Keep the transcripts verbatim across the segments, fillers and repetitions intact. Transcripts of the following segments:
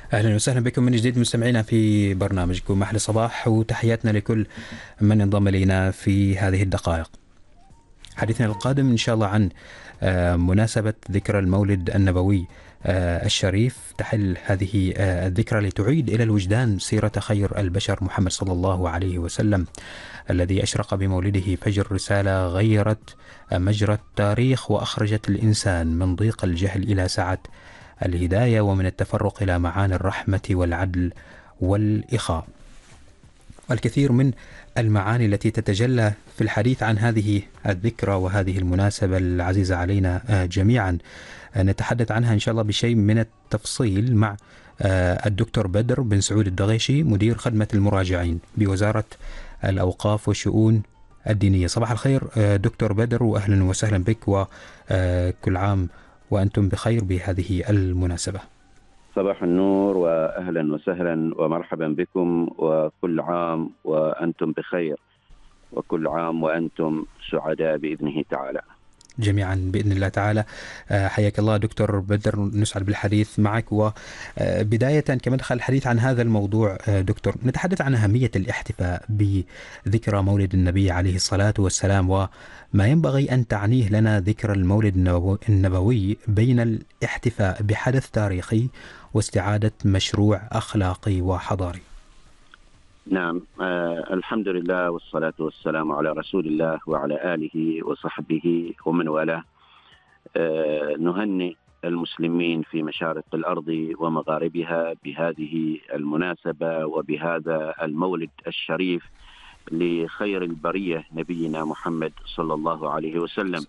أهلا وسهلا بكم من جديد مستمعينا في برنامجكم محل الصباح، وتحياتنا لكل من انضم إلينا في هذه الدقائق. حديثنا القادم إن شاء الله عن آه، مناسبة ذكرى المولد النبوي آه، الشريف. تحل هذه آه، الذكرى لتعيد إلى الوجدان سيرة خير البشر محمد صلى الله عليه وسلم، الذي أشرق بمولده فجر رسالة غيرت آه، مجرى التاريخ، وأخرجت الإنسان من ضيق الجهل إلى سعة الهداية، ومن التفرق إلى معاني الرحمة والعدل والإخاء. والكثير من المعاني التي تتجلى في الحديث عن هذه الذكرى وهذه المناسبة العزيزة علينا جميعا، نتحدث عنها إن شاء الله بشيء من التفصيل مع الدكتور بدر بن سعود الدغيشي، مدير خدمة المراجعين بوزارة الأوقاف والشؤون الدينية. صباح الخير دكتور بدر، وأهلا وسهلا بك، وكل عام وأنتم بخير بهذه المناسبة. صباح النور وأهلا وسهلا ومرحبا بكم، وكل عام وأنتم بخير، وكل عام وأنتم سعداء بإذنه تعالى جميعا بإذن الله تعالى. حياك الله دكتور بدر، نسعد بالحديث معك. وبداية كمدخل الحديث عن هذا الموضوع دكتور، نتحدث عن أهمية الاحتفاء بذكرى مولد النبي عليه الصلاة والسلام، وما ينبغي أن تعنيه لنا ذكرى المولد النبوي بين الاحتفاء بحدث تاريخي واستعادة مشروع أخلاقي وحضاري. نعم، آه الحمد لله والصلاة والسلام على رسول الله وعلى آله وصحبه ومن والاه. آه نهنئ المسلمين في مشارق الأرض ومغاربها بهذه المناسبة وبهذا المولد الشريف لخير البرية نبينا محمد صلى الله عليه وسلم.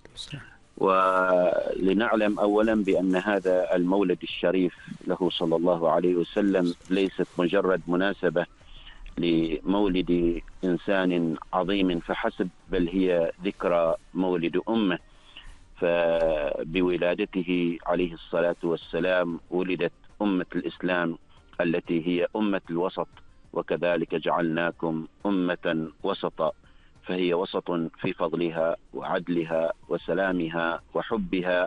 ولنعلم أولا بأن هذا المولد الشريف له صلى الله عليه وسلم ليست مجرد مناسبة لمولد إنسان عظيم فحسب، بل هي ذكرى مولد أمة. فبولادته عليه الصلاة والسلام ولدت أمة الإسلام التي هي أمة الوسط، وكذلك جعلناكم أمة وسطا، فهي وسط في فضلها وعدلها وسلامها وحبها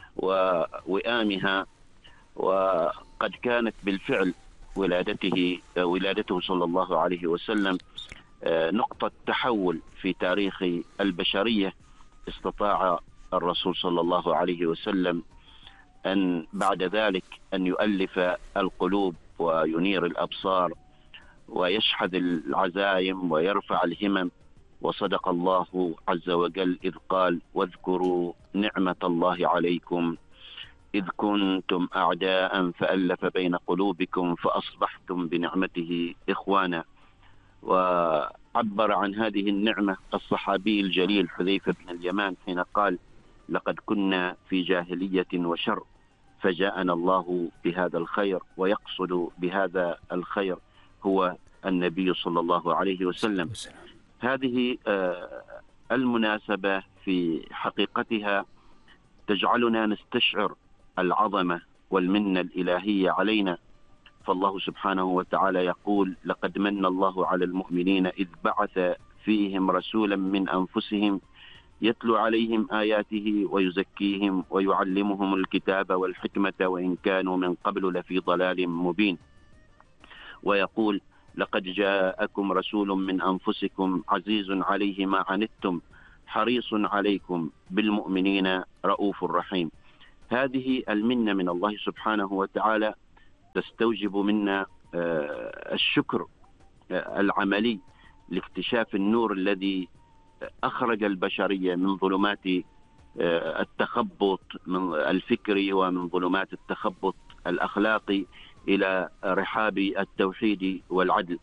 ووئامها. وقد كانت بالفعل ولادته ولادته صلى الله عليه وسلم نقطة تحول في تاريخ البشرية. استطاع الرسول صلى الله عليه وسلم أن بعد ذلك أن يؤلف القلوب وينير الأبصار ويشحذ العزائم ويرفع الهمم. وصدق الله عز وجل إذ قال: واذكروا نعمة الله عليكم إذ كنتم أعداء فألف بين قلوبكم فأصبحتم بنعمته إخوانا. وعبر عن هذه النعمة الصحابي الجليل حذيفة بن اليمان حين قال: لقد كنا في جاهلية وشر فجاءنا الله بهذا الخير. ويقصد بهذا الخير هو النبي صلى الله عليه وسلم. هذه المناسبة في حقيقتها تجعلنا نستشعر العظمة والمنة الإلهية علينا. فالله سبحانه وتعالى يقول: لقد من الله على المؤمنين إذ بعث فيهم رسولا من أنفسهم يتلو عليهم آياته ويزكيهم ويعلمهم الكتاب والحكمة وإن كانوا من قبل لفي ضلال مبين. ويقول: لقد جاءكم رسول من أنفسكم عزيز عليه ما عنتم حريص عليكم بالمؤمنين رؤوف رحيم. هذه المنة من الله سبحانه وتعالى تستوجب منا الشكر العملي لاكتشاف النور الذي أخرج البشرية من ظلمات التخبط من الفكري ومن ظلمات التخبط الأخلاقي إلى رحاب التوحيد والعدل.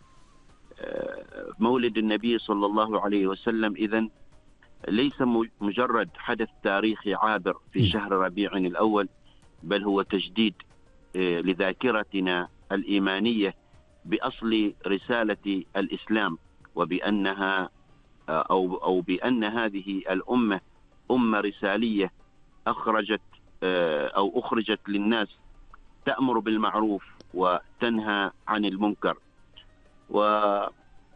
مولد النبي صلى الله عليه وسلم إذن ليس مجرد حدث تاريخي عابر في شهر ربيع الأول، بل هو تجديد لذاكرتنا الإيمانية بأصل رسالة الإسلام، وبأنها أو أو بأن هذه الأمة أمة رسالية أخرجت أو أخرجت للناس تأمر بالمعروف وتنهى عن المنكر. وفي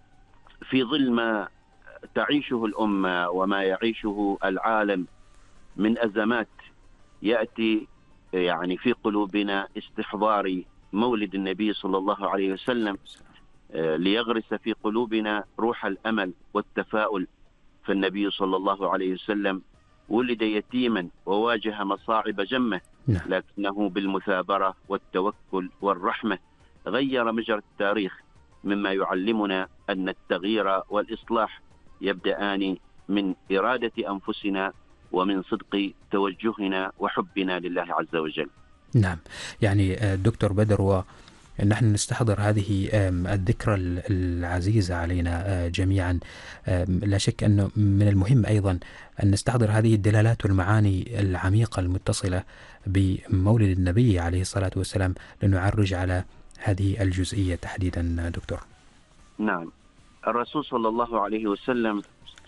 ظل ما تعيشه الأمة وما يعيشه العالم من أزمات، يأتي يعني في قلوبنا استحضار مولد النبي صلى الله عليه وسلم ليغرس في قلوبنا روح الأمل والتفاؤل. فالنبي صلى الله عليه وسلم ولد يتيما وواجه مصاعب جمة، لكنه بالمثابرة والتوكل والرحمة غير مجرى التاريخ، مما يعلمنا أن التغيير والإصلاح يبدأان من إرادة أنفسنا ومن صدق توجهنا وحبنا لله عز وجل. نعم، يعني دكتور بدر، ونحن نستحضر هذه الذكرى العزيزة علينا جميعا، لا شك أنه من المهم أيضا أن نستحضر هذه الدلالات والمعاني العميقة المتصلة بمولد النبي عليه الصلاة والسلام لنعرج على هذه الجزئية تحديدا دكتور. نعم، الرسول صلى الله عليه وسلم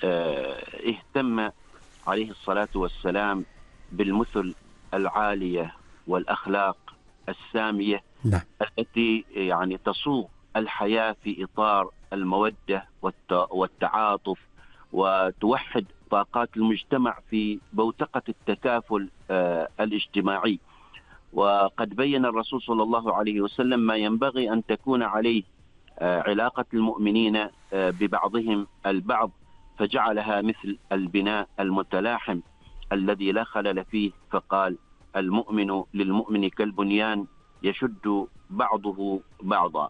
اهتم عليه الصلاة والسلام بالمثل العالية والأخلاق السامية، نعم. التي يعني تصوغ الحياة في إطار المودة والتعاطف، وتوحد طاقات المجتمع في بوتقة التكافل الاجتماعي. وقد بين الرسول صلى الله عليه وسلم ما ينبغي أن تكون عليه علاقة المؤمنين ببعضهم البعض، فجعلها مثل البناء المتلاحم الذي لا خلل فيه، فقال: المؤمن للمؤمن كالبنيان يشد بعضه بعضا.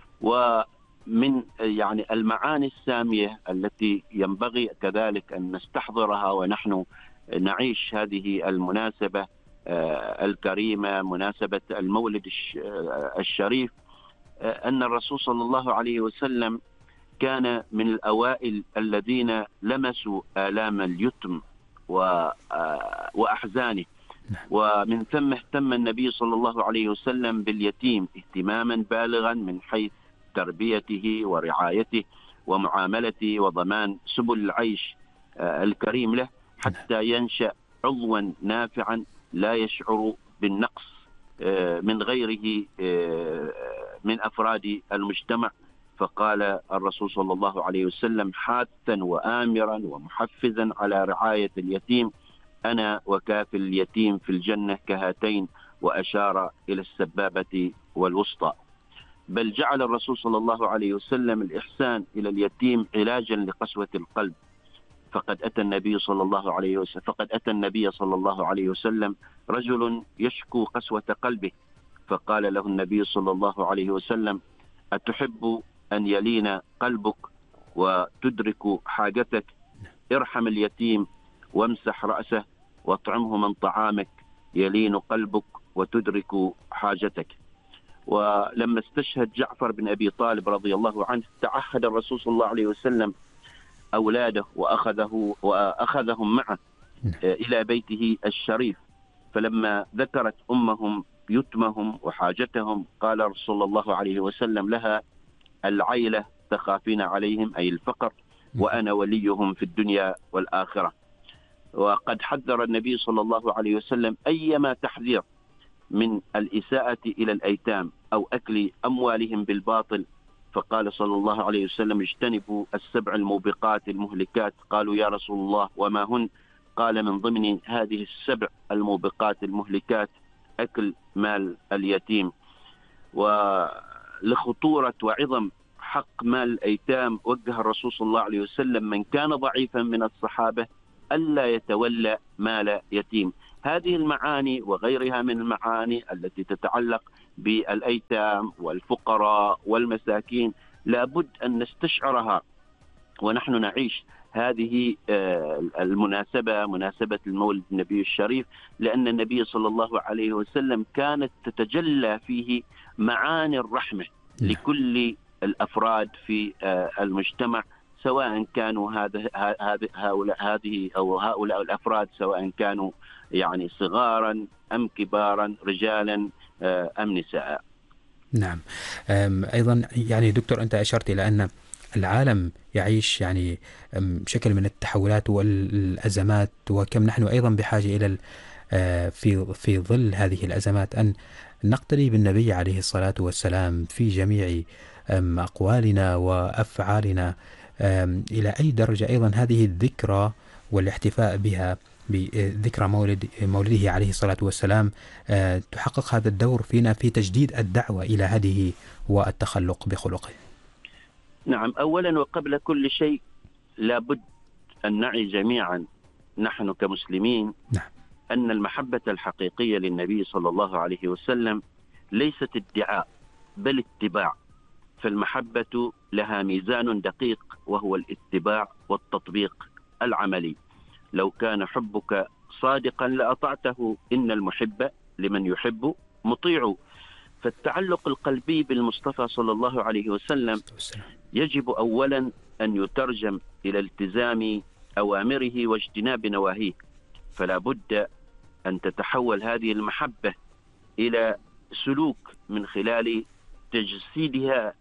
ومن يعني المعاني السامية التي ينبغي كذلك أن نستحضرها ونحن نعيش هذه المناسبة الكريمة، مناسبة المولد الشريف، أن الرسول صلى الله عليه وسلم كان من الأوائل الذين لمسوا آلام اليتم وأحزانه، ومن ثم اهتم النبي صلى الله عليه وسلم باليتيم اهتماما بالغا من حيث تربيته ورعايته ومعاملته وضمان سبل العيش الكريم له، حتى ينشأ عضوا نافعا لا يشعر بالنقص من غيره من أفراد المجتمع. فقال الرسول صلى الله عليه وسلم حاثا وآمرا ومحفزا على رعاية اليتيم: أنا وكافل اليتيم في الجنة كهاتين، وأشار إلى السبابة والوسطى. بل جعل الرسول صلى الله عليه وسلم الإحسان إلى اليتيم علاجا لقسوة القلب. فقد أتى النبي صلى الله عليه وسلم فقد أتى النبي صلى الله عليه وسلم رجل يشكو قسوة قلبه، فقال له النبي صلى الله عليه وسلم: أتحب أن يلين قلبك وتدرك حاجتك؟ ارحم اليتيم وامسح رأسه واطعمه من طعامك يلين قلبك وتدرك حاجتك. ولما استشهد جعفر بن أبي طالب رضي الله عنه، تعهد الرسول صلى الله عليه وسلم أولاده وأخذه وأخذهم معه إلى بيته الشريف، فلما ذكرت أمهم يتمهم وحاجتهم قال صلى الله عليه وسلم لها: العيلة تخافين عليهم، أي الفقر، وأنا وليهم في الدنيا والآخرة. وقد حذر النبي صلى الله عليه وسلم أيما تحذير من الإساءة إلى الأيتام أو أكل أموالهم بالباطل، فقال صلى الله عليه وسلم: اجتنبوا السبع الموبقات المهلكات. قالوا: يا رسول الله وما هن؟ قال: من ضمن هذه السبع الموبقات المهلكات أكل مال اليتيم. ولخطورة وعظم حق مال الأيتام وجه الرسول صلى الله عليه وسلم من كان ضعيفا من الصحابة ألا يتولى مال يتيم. هذه المعاني وغيرها من المعاني التي تتعلق بالأيتام والفقراء والمساكين لابد أن نستشعرها ونحن نعيش هذه المناسبة، مناسبة المولد النبي الشريف، لأن النبي صلى الله عليه وسلم كانت تتجلى فيه معاني الرحمة لكل الأفراد في المجتمع، سواء كانوا هذا هؤلاء هذه أو هؤلاء الأفراد سواء كانوا يعني صغارا أم كبارا، رجالا أم نساء. نعم. أيضا يعني دكتور أنت أشرت إلى أن العالم يعيش يعني شكل من التحولات والأزمات، وكم نحن أيضا بحاجة إلى في في ظل هذه الأزمات أن نقتدي بالنبي عليه الصلاة والسلام في جميع أقوالنا وأفعالنا. إلى أي درجة أيضا هذه الذكرى والاحتفاء بها بذكرى مولد مولده عليه الصلاة والسلام تحقق هذا الدور فينا في تجديد الدعوة إلى هديه والتخلق بخلقه؟ نعم، أولا وقبل كل شيء لابد أن نعي جميعا نحن كمسلمين نعم. أن المحبة الحقيقية للنبي صلى الله عليه وسلم ليست ادعاء بل اتباع. فالمحبة لها ميزان دقيق وهو الاتباع والتطبيق العملي. لو كان حبك صادقا لأطعته، إن المحب لمن يحب مطيع. فالتعلق القلبي بالمصطفى صلى الله عليه وسلم يجب أولا أن يترجم إلى التزام أوامره واجتناب نواهيه. فلا بد أن تتحول هذه المحبة إلى سلوك من خلال تجسيدها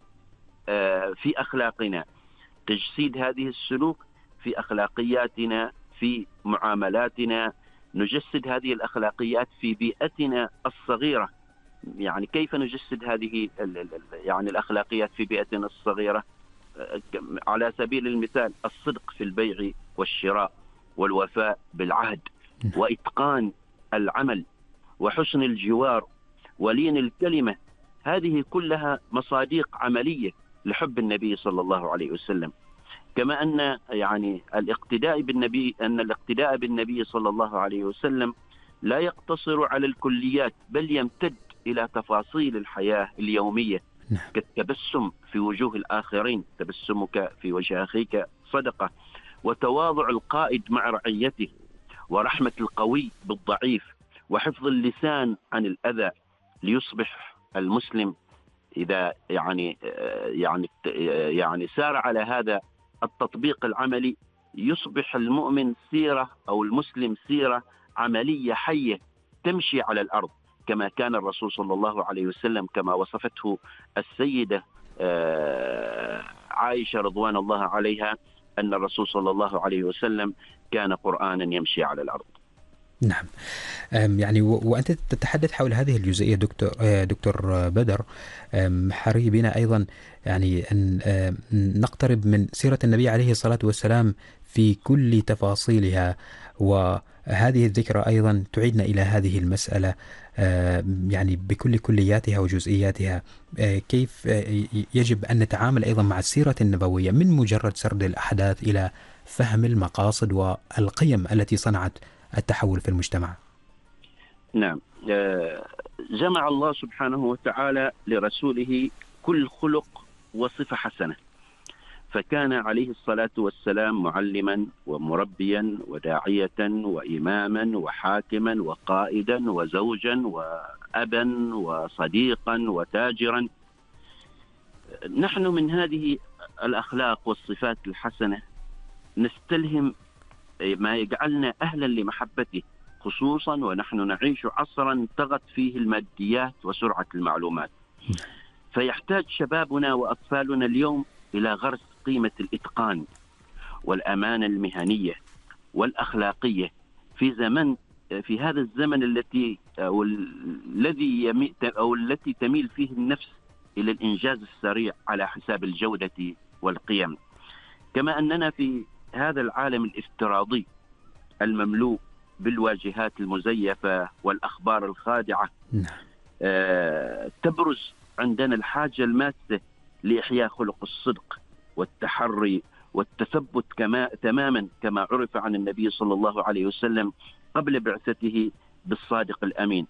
في أخلاقنا، تجسيد هذه السلوك في أخلاقياتنا، في معاملاتنا، نجسد هذه الأخلاقيات في بيئتنا الصغيرة. يعني كيف نجسد هذه يعني الأخلاقيات في بيئتنا الصغيرة؟ على سبيل المثال الصدق في البيع والشراء، والوفاء بالعهد، وإتقان العمل، وحسن الجوار، ولين الكلمة. هذه كلها مصادق عملية لحب النبي صلى الله عليه وسلم. كما أن يعني الاقتداء بالنبي أن الاقتداء بالنبي صلى الله عليه وسلم لا يقتصر على الكليات، بل يمتد إلى تفاصيل الحياة اليومية، كالتبسم في وجوه الآخرين، تبسمك في وجه أخيك صدقة، وتواضع القائد مع رعيته، ورحمة القوي بالضعيف، وحفظ اللسان عن الأذى، ليصبح المسلم إذا يعني يعني يعني سار على هذا التطبيق العملي، يصبح المؤمن سيرة أو المسلم سيرة عملية حية تمشي على الأرض، كما كان الرسول صلى الله عليه وسلم، كما وصفته السيدة عائشة رضوان الله عليها، أن الرسول صلى الله عليه وسلم كان قرآنا يمشي على الأرض. نعم. يعني وأنت تتحدث حول هذه الجزئية دكتور دكتور بدر، حري بنا أيضا يعني أن نقترب من سيرة النبي عليه الصلاة والسلام في كل تفاصيلها، وهذه الذكرى أيضا تعيدنا إلى هذه المسألة يعني بكل كلياتها وجزئياتها. كيف يجب أن نتعامل أيضا مع السيرة النبوية من مجرد سرد الأحداث إلى فهم المقاصد والقيم التي صنعت التحول في المجتمع؟ نعم، جمع الله سبحانه وتعالى لرسوله كل خلق وصفة حسنة، فكان عليه الصلاة والسلام معلما ومربيا وداعية وإماما وحاكما وقائدا وزوجا وأبا وصديقا وتاجرا. نحن من هذه الأخلاق والصفات الحسنة نستلهم ما يجعلنا أهلا لمحبته، خصوصا ونحن نعيش عصرا طغت فيه الماديات وسرعة المعلومات. فيحتاج شبابنا وأطفالنا اليوم إلى غرس قيمة الإتقان والأمانة المهنية والأخلاقية في زمن في هذا الزمن التي أو الذي أو التي تميل فيه النفس إلى الإنجاز السريع على حساب الجودة والقيم. كما أننا في هذا العالم الافتراضي المملوء بالواجهات المزيفة والأخبار الخادعة، آه تبرز عندنا الحاجة الماسة لإحياء خلق الصدق والتحري والتثبت كما تماما كما عرف عن النبي صلى الله عليه وسلم قبل بعثته بالصادق الأمين.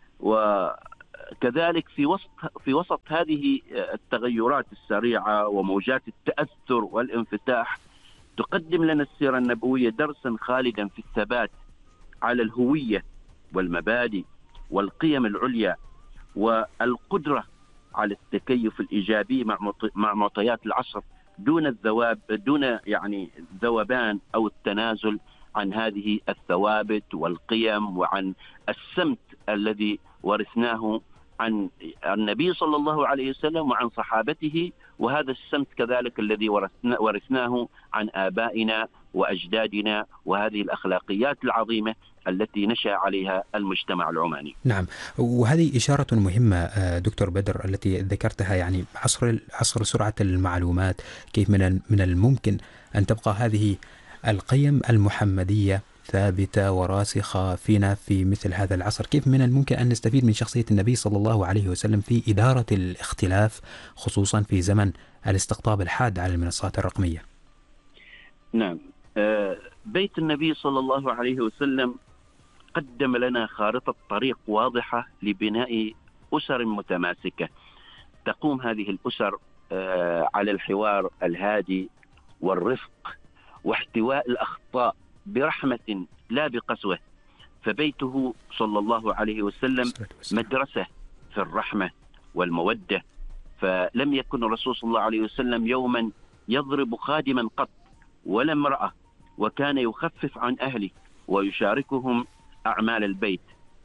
وكذلك في وسط في وسط هذه التغيرات السريعة وموجات التأثر والانفتاح، تقدم لنا السيرة النبوية درسا خالدا في الثبات على الهوية والمبادئ والقيم العليا، والقدرة على التكيف الإيجابي مع معطيات العصر دون الذواب دون يعني ذوبان أو التنازل عن هذه الثوابت والقيم وعن السمت الذي ورثناه عن النبي صلى الله عليه وسلم وعن صحابته، وهذا السمت كذلك الذي ورثناه عن آبائنا وأجدادنا، وهذه الأخلاقيات العظيمة التي نشأ عليها المجتمع العماني. نعم، وهذه إشارة مهمة دكتور بدر التي ذكرتها، يعني عصر عصر سرعة المعلومات، كيف من من الممكن أن تبقى هذه القيم المحمدية ثابتة وراسخة فينا في مثل هذا العصر. كيف من الممكن أن نستفيد من شخصية النبي صلى الله عليه وسلم في إدارة الاختلاف، خصوصا في زمن الاستقطاب الحاد على المنصات الرقمية؟ نعم، بيت النبي صلى الله عليه وسلم قدم لنا خارطة طريق واضحة لبناء أسر متماسكة، تقوم هذه الأسر على الحوار الهادي والرفق واحتواء الأخطاء برحمة لا بقسوة. فبيته صلى الله عليه وسلم مدرسة في الرحمة والمودة، فلم يكن الرسول صلى الله عليه وسلم يوما يضرب خادما قط ولا امرأة، وكان يخفف عن أهله ويشاركهم أعمال البيت.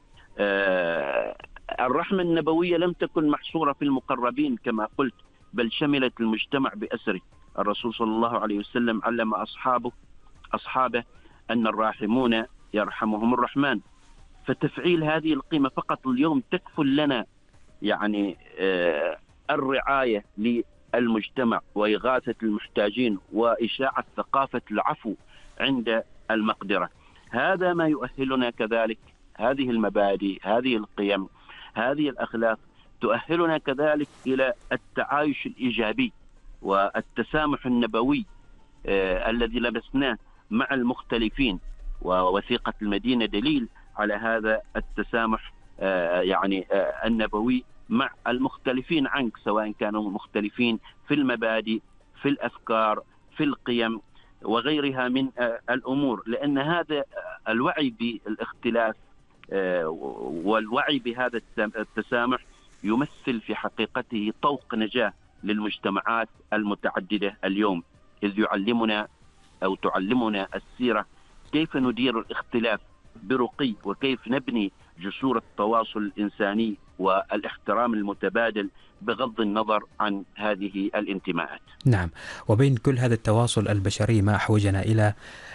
آه الرحمة النبوية لم تكن محصورة في المقربين كما قلت، بل شملت المجتمع بأسره. الرسول صلى الله عليه وسلم علم أصحابه أصحابه أن الراحمون يرحمهم الرحمن. فتفعيل هذه القيمة فقط اليوم تكفل لنا يعني آه الرعاية للمجتمع وإغاثة المحتاجين وإشاعة ثقافة العفو عند المقدرة. هذا ما يؤهلنا كذلك، هذه المبادئ، هذه القيم، هذه الأخلاق تؤهلنا كذلك إلى التعايش الإيجابي والتسامح النبوي آه الذي لبسناه مع المختلفين. ووثيقة المدينة دليل على هذا التسامح آه يعني آه النبوي مع المختلفين عنك، سواء كانوا مختلفين في المبادئ، في الأفكار، في القيم وغيرها من آه الأمور. لأن هذا الوعي بالاختلاف آه والوعي بهذا التسامح يمثل في حقيقته طوق نجاة للمجتمعات المتعددة اليوم، إذ يعلمنا أو تعلمنا السيرة كيف ندير الاختلاف برقي، وكيف نبني جسور التواصل الإنساني والاحترام المتبادل بغض النظر عن هذه الانتماءات. نعم، وبين كل هذا التواصل البشري ما أحوجنا إلى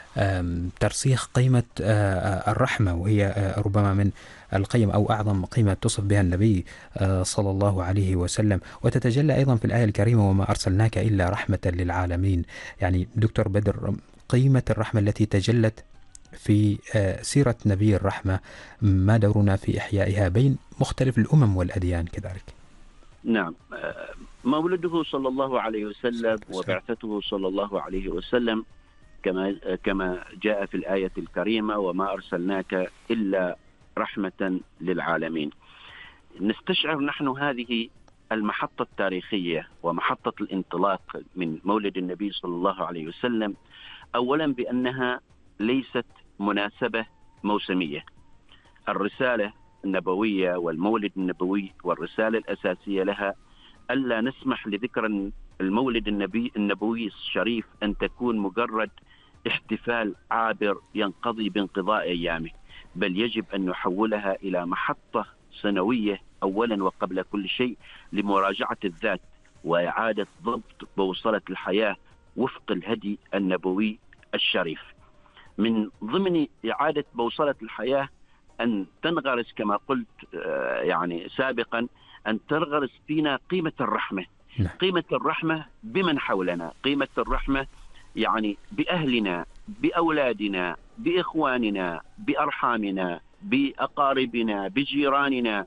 ترسيخ قيمة الرحمة، وهي ربما من القيم أو أعظم قيمة تصف بها النبي صلى الله عليه وسلم، وتتجلى أيضا في الآية الكريمة: وما أرسلناك إلا رحمة للعالمين. يعني دكتور بدر، قيمة الرحمة التي تجلت في سيرة نبي الرحمة، ما دورنا في إحيائها بين مختلف الأمم والأديان كذلك؟ نعم، مولده صلى الله عليه وسلم وبعثته صلى الله عليه وسلم كما كما جاء في الآية الكريمة: وما أرسلناك إلا رحمة للعالمين. نستشعر نحن هذه المحطة التاريخية ومحطة الانطلاق من مولد النبي صلى الله عليه وسلم أولا بأنها ليست مناسبة موسمية. الرسالة النبوية والمولد النبوي والرسالة الأساسية لها ألا نسمح لذكرى المولد النبي النبوي الشريف أن تكون مجرد احتفال عابر ينقضي بانقضاء أيامه، بل يجب أن نحولها إلى محطة سنوية أولا وقبل كل شيء لمراجعة الذات وإعادة ضبط بوصلة الحياة وفق الهدي النبوي الشريف. من ضمن إعادة بوصلة الحياة أن تنغرس كما قلت يعني سابقا، أن تنغرس فينا قيمة الرحمة. قيمة الرحمة بمن حولنا، قيمة الرحمة يعني بأهلنا، بأولادنا، بإخواننا، بأرحامنا، بأقاربنا، بجيراننا،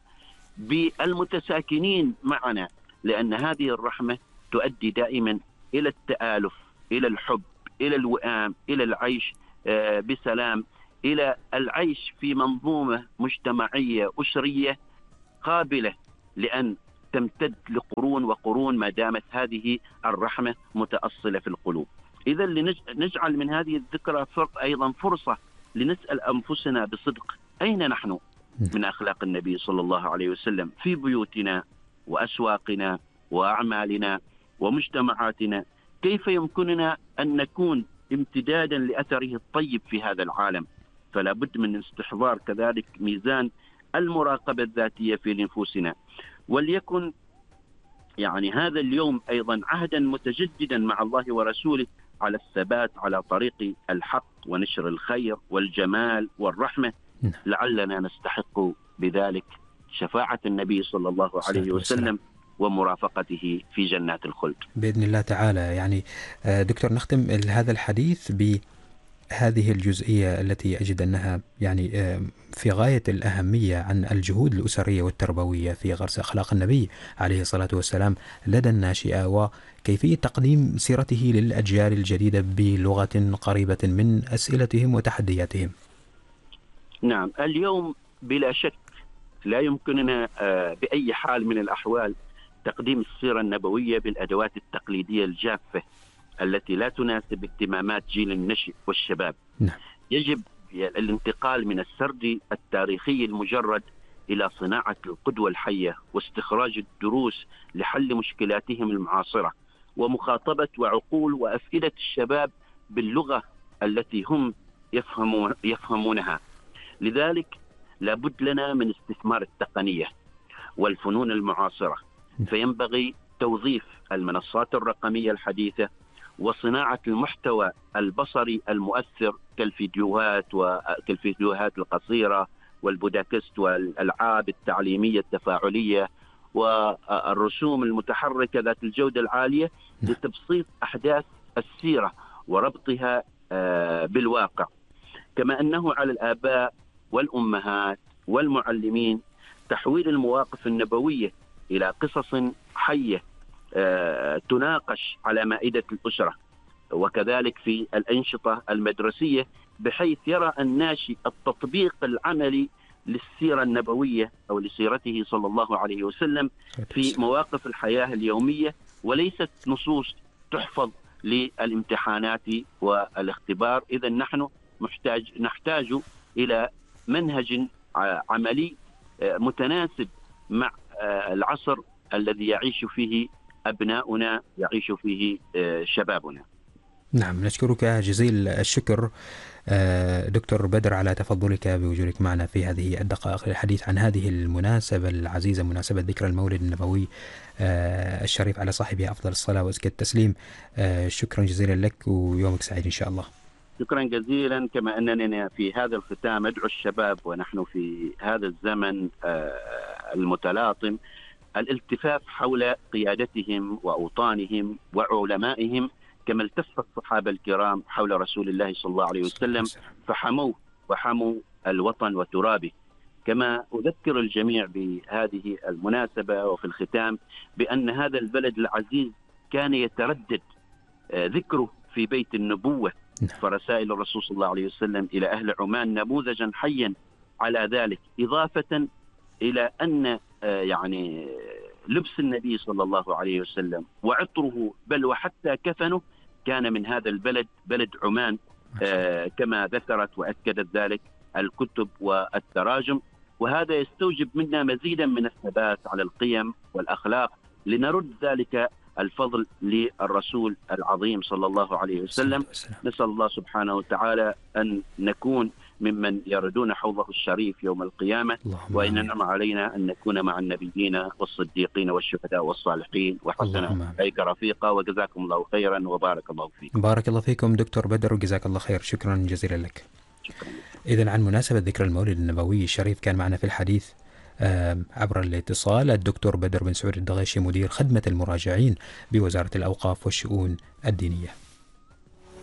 بالمتساكنين معنا، لأن هذه الرحمة تؤدي دائما إلى التآلف، إلى الحب، إلى الوئام، إلى العيش بسلام، إلى العيش في منظومة مجتمعية أسرية قابلة لأن تمتد لقرون وقرون ما دامت هذه الرحمة متأصلة في القلوب. إذا لنجعل من هذه الذكرى أيضا فرصة لنسأل أنفسنا بصدق: أين نحن من أخلاق النبي صلى الله عليه وسلم في بيوتنا وأسواقنا وأعمالنا ومجتمعاتنا؟ كيف يمكننا أن نكون امتدادا لأثره الطيب في هذا العالم؟ فلا بد من استحضار كذلك ميزان المراقبة الذاتية في نفوسنا، وليكن يعني هذا اليوم أيضا عهدا متجددا مع الله ورسوله على الثبات على طريق الحق ونشر الخير والجمال والرحمة، لعلنا نستحق بذلك شفاعة النبي صلى الله عليه وسلم ومرافقته في جنات الخلد بإذن الله تعالى. يعني دكتور، نختم هذا الحديث ب هذه الجزئية التي أجد أنها يعني في غاية الأهمية عن الجهود الأسرية والتربوية في غرس أخلاق النبي عليه الصلاة والسلام لدى الناشئة، وكيفية تقديم سيرته للأجيال الجديدة بلغة قريبة من أسئلتهم وتحدياتهم. نعم، اليوم بلا شك لا يمكننا بأي حال من الأحوال تقديم السيرة النبوية بالأدوات التقليدية الجافة التي لا تناسب اهتمامات جيل النشء والشباب. نعم. يجب الانتقال من السرد التاريخي المجرد إلى صناعة القدوة الحية واستخراج الدروس لحل مشكلاتهم المعاصرة ومخاطبة وعقول وأفئدة الشباب باللغة التي هم يفهمون يفهمونها. لذلك لابد لنا من استثمار التقنية والفنون المعاصرة، فينبغي توظيف المنصات الرقمية الحديثة وصناعة المحتوى البصري المؤثر كالفيديوهات وكالفيديوهات القصيرة والبودكاست والألعاب التعليمية التفاعلية والرسوم المتحركة ذات الجودة العالية لتبسيط أحداث السيرة وربطها بالواقع. كما أنه على الآباء والأمهات والمعلمين تحويل المواقف النبوية إلى قصص حية تناقش على مائدة الأسرة، وكذلك في الأنشطة المدرسية، بحيث يرى الناشئ التطبيق العملي للسيرة النبوية أو لسيرته صلى الله عليه وسلم في مواقف الحياة اليومية، وليست نصوص تحفظ للامتحانات والاختبار. إذا نحن محتاج نحتاج إلى منهج عملي متناسب مع العصر الذي يعيش فيه أبناؤنا، يعيش فيه شبابنا. نعم، نشكرك جزيل الشكر دكتور بدر على تفضلك بوجودك معنا في هذه الدقائق للحديث عن هذه المناسبة العزيزة، مناسبة ذكرى المولد النبوي الشريف على صاحبه أفضل الصلاة وأزكى التسليم. شكرا جزيلا لك ويومك سعيد إن شاء الله. شكرا جزيلا. كما أننا في هذا الختام أدعو الشباب ونحن في هذا الزمن المتلاطم الالتفاف حول قيادتهم وأوطانهم وعلمائهم، كما التف الصحابة الكرام حول رسول الله صلى الله عليه وسلم فحموه وحموا الوطن وترابه. كما أذكر الجميع بهذه المناسبة وفي الختام بأن هذا البلد العزيز كان يتردد ذكره في بيت النبوة، فرسائل الرسول صلى الله عليه وسلم إلى أهل عمان نموذجا حيا على ذلك، إضافة إلى أن يعني لبس النبي صلى الله عليه وسلم وعطره بل وحتى كفنه كان من هذا البلد، بلد عمان، آه كما ذكرت وأكدت ذلك الكتب والتراجم. وهذا يستوجب منا مزيدا من الثبات على القيم والأخلاق لنرد ذلك الفضل للرسول العظيم صلى الله عليه وسلم. نسأل الله سبحانه وتعالى أن نكون ممن يردون حوضه الشريف يوم القيامة، وإن نعم علينا أن نكون مع النبيين والصديقين والشهداء والصالحين وحسن أولئك رفيقا. وجزاكم الله خيرا وبارك الله فيكم. بارك الله فيكم دكتور بدر وجزاك الله خير. شكرا جزيلا لك. شكرا. إذن عن مناسبة ذكرى المولد النبوي الشريف كان معنا في الحديث عبر الاتصال الدكتور بدر بن سعود الدغيشي مدير خدمة المراجعين بوزارة الأوقاف والشؤون الدينية.